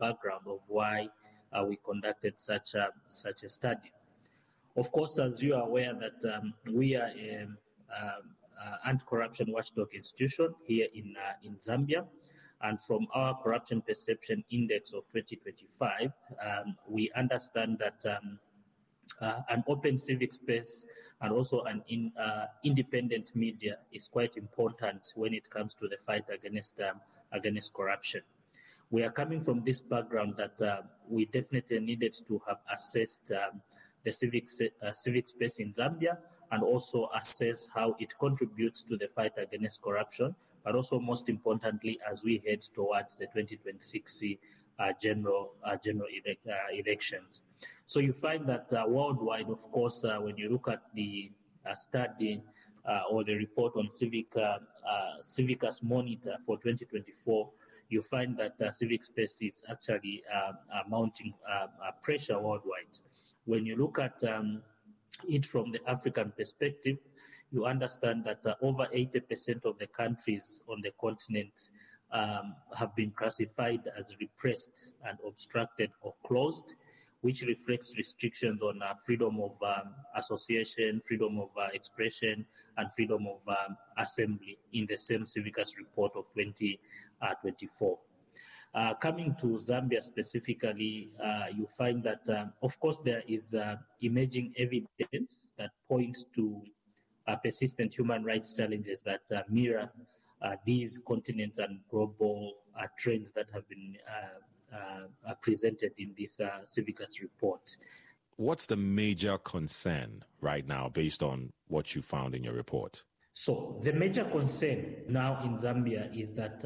background of why we conducted such a study. Of course, as you are aware that we are an anti-corruption watchdog institution here in Zambia, and from our corruption perception index of 2025, we understand that an open civic space and also an independent media is quite important when it comes to the fight against corruption. We are coming from this background that we definitely needed to have assessed the civic space in Zambia and also assess how it contributes to the fight against corruption, but also most importantly as we head towards the 2026 general elections. So you find that worldwide, of course, when you look at the study or the report on Civicus Monitor for 2024, you find that civic space is actually mounting pressure worldwide. When you look at it from the African perspective, you understand that over 80% of the countries on the continent have been classified as repressed and obstructed or closed, which reflects restrictions on freedom of association, freedom of expression, and freedom of assembly in the same Civicus report of 2024. Coming to Zambia specifically, you find that, of course, there is emerging evidence that points to persistent human rights challenges that mirror these continents and global trends that have been presented in this Civicus report. What's the major concern right now based on what you found in your report? So the major concern now in Zambia is that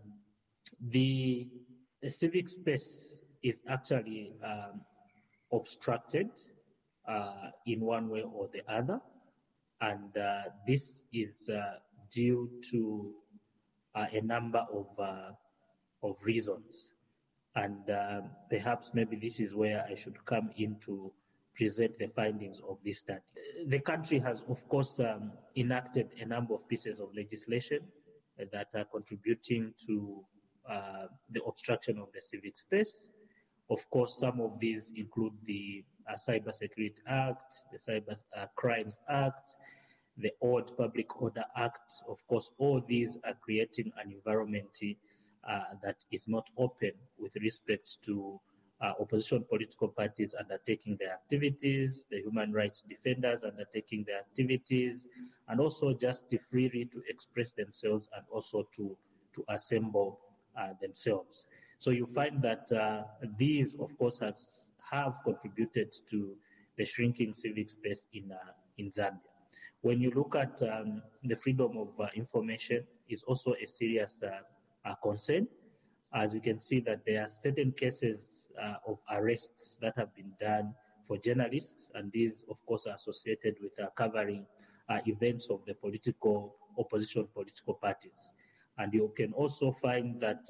the civic space is actually obstructed in one way or the other. And this is due to a number of reasons. And perhaps maybe this is where I should come in to present the findings of this study. The country has, of course, enacted a number of pieces of legislation that are contributing to the obstruction of the civic space. Of course, some of these include the Cybersecurity Act, the Cyber Crimes Act, the Old Public Order Act. Of course, all these are creating an environment that is not open with respect to opposition political parties undertaking their activities, the human rights defenders undertaking their activities, and also just freely to express themselves and also to assemble themselves. So you find that these, of course, have contributed to the shrinking civic space in Zambia. When you look at the freedom of information, is also a serious concern. As you can see that there are certain cases of arrests that have been done for journalists, and these, of course, are associated with covering events of the opposition political parties. And you can also find that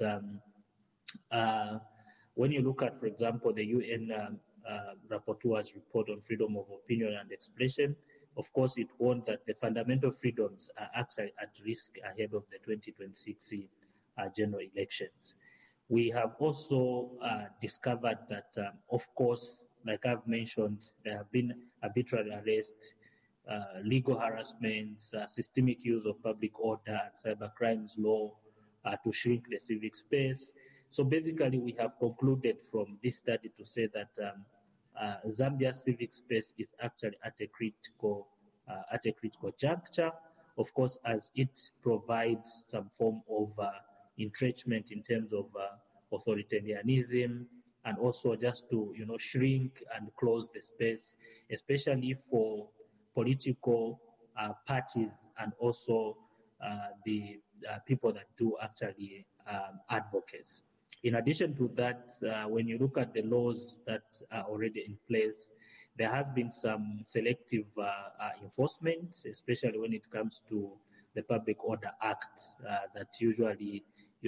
when you look at, for example, the UN Rapporteur's report on freedom of opinion and expression, of course, it warned that the fundamental freedoms are actually at risk ahead of the 2026 general elections. We have also discovered that, of course, like I've mentioned, there have been arbitrary arrests, legal harassments, systemic use of public order and cybercrimes law to shrink the civic space. So basically, we have concluded from this study to say that Zambia's civic space is actually at a critical juncture. Of course, as it provides some form of entrenchment in terms of authoritarianism, and also just to shrink and close the space, especially for political parties and also the people that do actually advocacy. In addition to that, when you look at the laws that are already in place, there has been some selective enforcement, especially when it comes to the Public Order Act that usually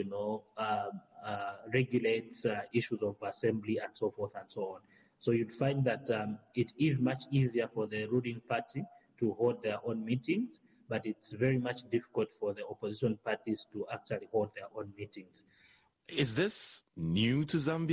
regulates issues of assembly and so forth and so on. So you'd find that it is much easier for the ruling party to hold their own meetings, but it's very much difficult for the opposition parties to actually hold their own meetings. Is this new to Zambia?